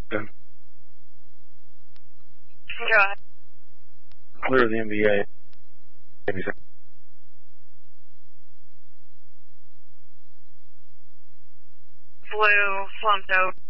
Go ahead. Clear the NBA. Flu, slumped over.